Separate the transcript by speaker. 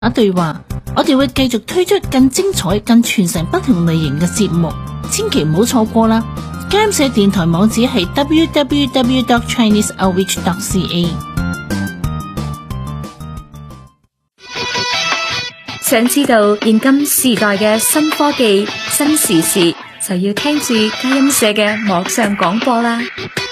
Speaker 1: 對話，我哋會繼續推出更精彩、更傳承不同類型嘅節目，千祈唔好錯過啦！監社電台網址係 www.chineseoutreach.ca。
Speaker 2: 想知道現今時代嘅新科技、新時事，就要聽住佳音社嘅網上廣播啦。